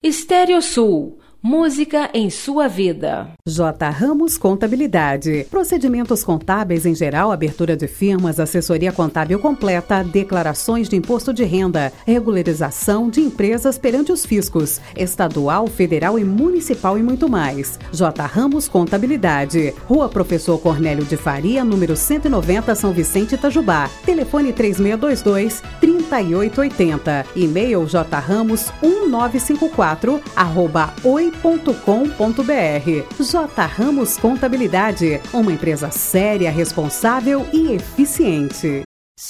Estéreo Sul, música em sua vida. J. Ramos Contabilidade. Procedimentos contábeis em geral, abertura de firmas, assessoria contábil completa, declarações de imposto de renda, regularização de empresas perante os fiscos, estadual, federal e municipal e muito mais. J. Ramos Contabilidade. Rua Professor Cornélio de Faria, número 190, São Vicente, Itajubá. Telefone 3622-3880. E-mail jramos1954@oi.com.br. J. Ramos Contabilidade, uma empresa séria, responsável e eficiente.